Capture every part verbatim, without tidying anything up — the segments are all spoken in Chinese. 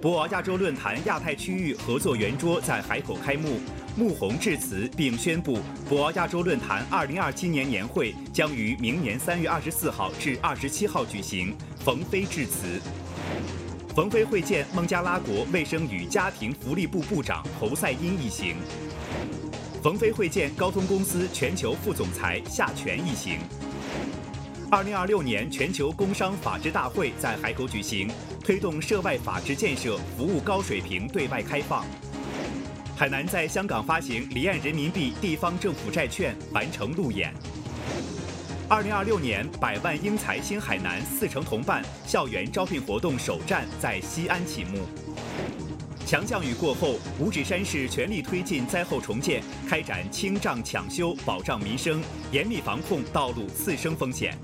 博鳌亚洲论坛亚太区域合作圆桌在海口开幕，穆宏致辞并宣布，博鳌亚洲论坛二零二七年年会将于明年三月二十四号至二十七号举行。冯飞致辞。冯飞会见孟加拉国卫生与家庭福利部部长侯赛因一行。冯飞会见高通公司全球副总裁夏全一行。二零二六年全球工商法治大会在海口举行，推动涉外法治建设服务高水平对外开放。海南在香港发行离岸人民币地方政府债券，完成路演。二零二六年百万英才新海南四城同办校园招聘活动首站在西安启幕。强降雨过后，五指山市全力推进灾后重建，开展清障抢修，保障民生，严密防控道路次生风险。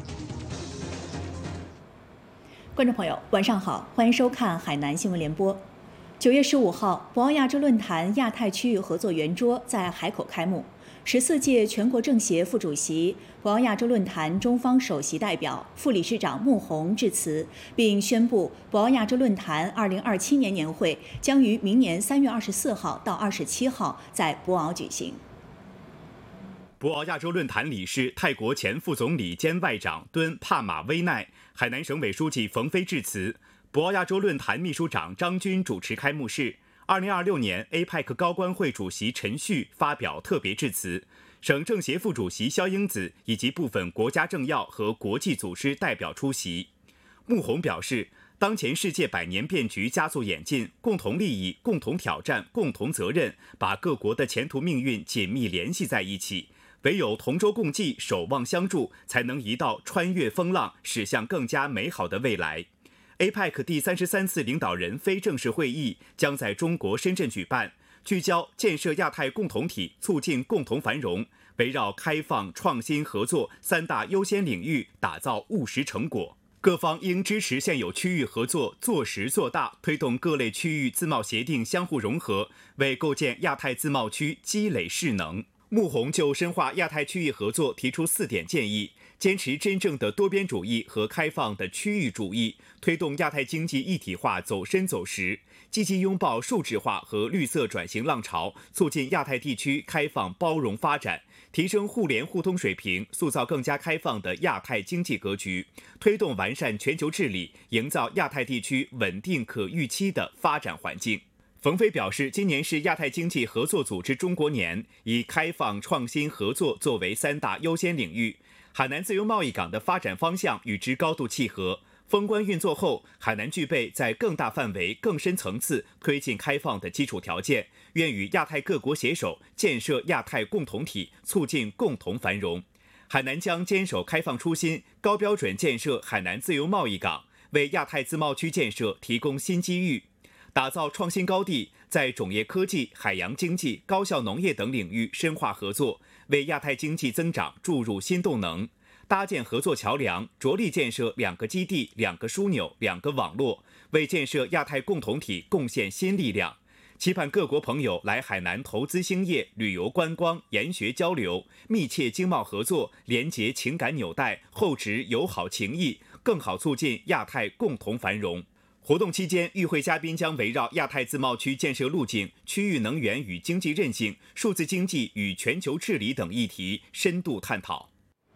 观众朋友，晚上好，欢迎收看海南新闻联播。九月十五号，博鳌亚洲论坛亚太区域合作圆桌在海口开幕。十四届全国政协副主席、博鳌亚洲论坛中方首席代表、副理事长穆宏致辞，并宣布博鳌亚洲论坛二零二七年年会将于明年三月二十四号到二十七号在博鳌举行。 博鳌亚洲论坛理事、泰国前副总理兼外长敦帕马威奈、海南省委书记冯飞致辞。博鳌亚洲论坛秘书长张军主持开幕式。二零二六年 A P E C 高官会主席陈旭发表特别致辞，省政协副主席肖英子以及部分国家政要和国际组织代表出席。穆宏表示，当前世界百年变局加速演进，共同利益、共同挑战、共同责任，把各国的前途命运紧密联系在一起。唯有同舟共济、守望相助，才能一道穿越风浪，驶向更加美好的未来。A P E C 第三十三次领导人非正式会议将在中国深圳举办，聚焦建设亚太共同体，促进共同繁荣，围绕开放、创新、合作三大优先领域打造务实成果。各方应支持现有区域合作做实做大，推动各类区域自贸协定相互融合，为构建亚太自贸区积累势能。穆宏就深化亚太区域合作提出四点建议：坚持真正的多边主义和开放的区域主义，推动亚太经济一体化走深走实，积极拥抱数字化和绿色转型浪潮，促进亚太地区开放包容发展，提升互联互通水平，塑造更加开放的亚太经济格局，推动完善全球治理，营造亚太地区稳定可预期的发展环境。冯飞表示，今年是亚太经济合作组织中国年，以开放、创新、合作作为三大优先领域。海南自由贸易港的发展方向与之高度契合。封关运作后，海南具备在更大范围、更深层次推进开放的基础条件，愿与亚太各国携手建设亚太共同体，促进共同繁荣。海南将坚守开放初心，高标准建设海南自由贸易港，为亚太自贸区建设提供新机遇。打造创新高地，在种业科技、海洋经济、高效农业等领域深化合作，为亚太经济增长注入新动能；搭建合作桥梁，着力建设两个基地、两个枢纽、两个网络，为建设亚太共同体贡献新力量。期盼各国朋友来海南投资兴业、旅游观光、研学交流，密切经贸合作，连结情感纽带，厚植友好情谊，更好促进亚太共同繁荣。活动期间，与会嘉宾将围绕亚太自贸区建设路径、区域能源与经济韧性、数字经济与全球治理等议题深度探讨。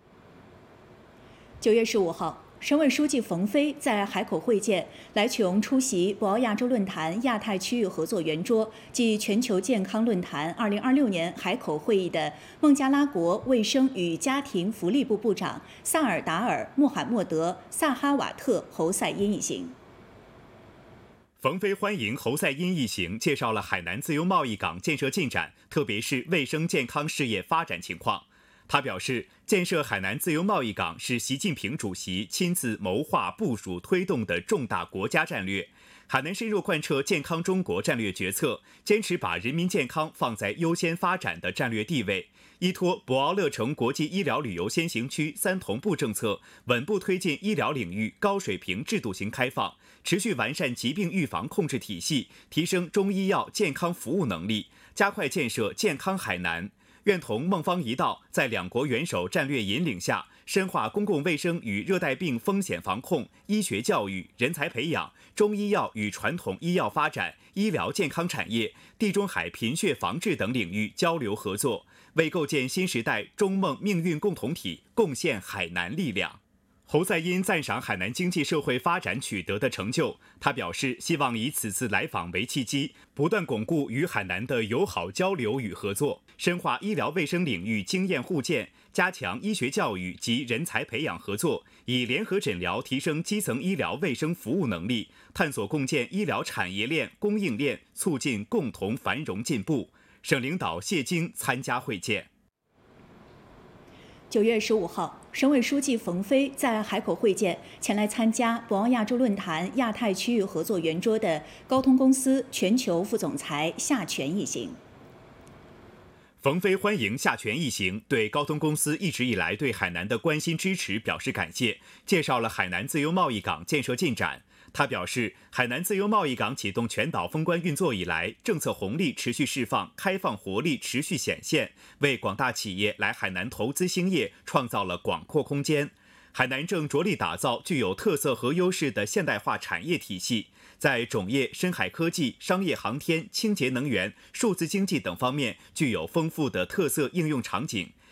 九月十五号，省委书记冯飞在海口会见来琼出席博鳌亚洲论坛亚太区域合作圆桌暨全球健康论坛二零二六年海口会议的孟加拉国卫生与家庭福利部部长萨尔达尔·穆罕默德·萨哈瓦特·侯赛因一行。 冯飞欢迎侯赛因一行，介绍了海南自由贸易港建设进展，特别是卫生健康事业发展情况。他表示，建设海南自由贸易港是习近平主席亲自谋划部署推动的重大国家战略。海南深入贯彻健康中国战略决策，坚持把人民健康放在优先发展的战略地位，依托博鳌乐城国际医疗旅游先行区三同步政策，稳步推进医疗领域高水平制度型开放，持续完善疾病预防控制体系，提升中医药健康服务能力，加快建设健康海南。 愿同孟方一道，在两国元首战略引领下，深化公共卫生与热带病风险防控、医学教育、人才培养、中医药与传统医药发展、医疗健康产业、地中海贫血防治等领域交流合作，为构建新时代中孟命运共同体贡献海南力量。侯赛因赞赏海南经济社会发展取得的成就，他表示希望以此次来访为契机，不断巩固与海南的友好交流与合作，深化医疗卫生领域经验互鉴，加强医学教育及人才培养合作，以联合诊疗提升基层医疗卫生服务能力，探索共建医疗产业链、供应链，促进共同繁荣进步。省领导谢京参加会见。 九月十五号，省委书记冯飞在海口会见前来参加博鳌亚洲论坛亚太区域合作圆桌的高通公司全球副总裁夏全一行。 冯飞欢迎夏全一行，对高通公司一直以来对海南的关心支持表示感谢，介绍了海南自由贸易港建设进展。他表示，海南自由贸易港启动全岛封关运作以来，政策红利持续释放，开放活力持续显现，为广大企业来海南投资兴业创造了广阔空间。海南正着力打造具有特色和优势的现代化产业体系，在种业、深海科技、商业航天、清洁能源、数字经济等方面具有丰富的特色应用场景，